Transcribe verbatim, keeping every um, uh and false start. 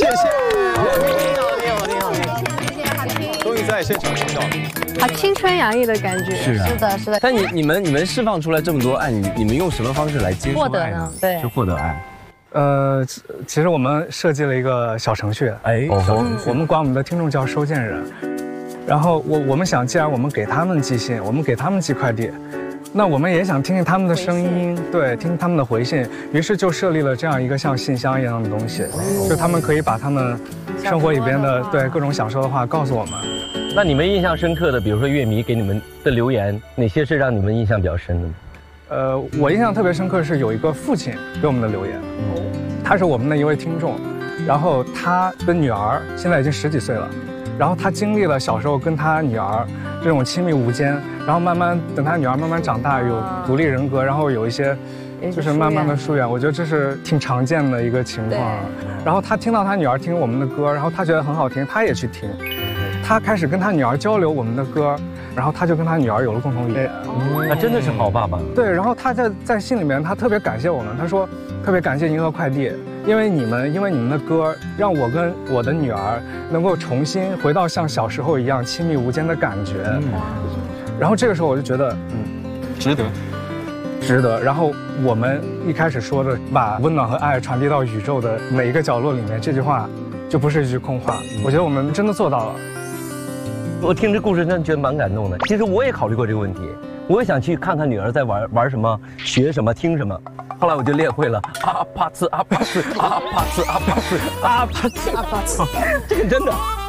谢谢。你好，你好，你好，你好。 谢谢海清。 终于在现场听到了。 好青春洋溢的感觉。 是啊， 是的，是的。 但你你们你们释放出来这么多爱，你你们用什么方式来接受获得爱呢？对是，获得爱。 呃，其实我们设计了一个小程序， 哎， 我们管我们的听众叫收件人。然后我我们想，既然我们给他们寄信，我们给他们寄快递，那我们也想听听他们的声音，对，听他们的回信。于是就设立了这样一个像信箱一样的东西，就他们可以把他们生活里边的对各种想说的话告诉我们。 那你们印象深刻的，比如说乐迷给你们的留言，哪些是让你们印象比较深的呢？ 呃，我印象特别深刻是有一个父亲给我们的留言，他是我们的一位听众，然后他的女儿现在已经十几岁了，然后他经历了小时候跟他女儿这种亲密无间，然后慢慢等他女儿慢慢长大，有独立人格，然后有一些就是慢慢的疏远，我觉得这是挺常见的一个情况。然后他听到他女儿听我们的歌，然后他觉得很好听，他也去听，他开始跟他女儿交流我们的歌。然后他就跟他女儿有了共同语言， 那真的是好爸爸。 对，然后他在在信里面，他特别感谢我们，他说特别感谢银河快递，因为你们，因为你们的歌，让我跟我的女儿能够重新回到像小时候一样亲密无间的感觉。然后这个时候我就觉得，嗯， 值得， 值得。然后我们一开始说的把温暖和爱传递到宇宙的每一个角落里面，这句话就不是一句空话，我觉得我们真的做到了。 我听这故事真的觉得蛮感动的。其实我也考虑过这个问题，我也想去看看女儿在玩玩什么，学什么，听什么。后来我就练会了啊啪呲啊啪呲啊啪呲啊啪呲啊啪呲啊啪呲，这个真的。